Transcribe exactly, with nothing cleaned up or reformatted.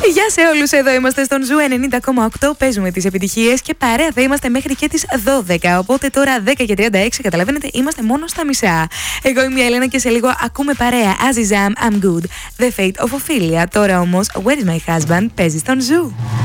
Γεια σε όλους, εδώ είμαστε στον Ζου ενενήντα κόμμα οκτώ. Παίζουμε τις επιτυχίες και παρέα θα είμαστε μέχρι και τις δώδεκα. Οπότε τώρα δέκα και τριάντα έξι, καταλαβαίνετε, είμαστε μόνο στα μισά. Εγώ είμαι η Ελένα και σε λίγο ακούμε παρέα Azizam, I'm Good, The Fate of Ophelia. Τώρα όμως, Where is my husband παίζει στον Ζου.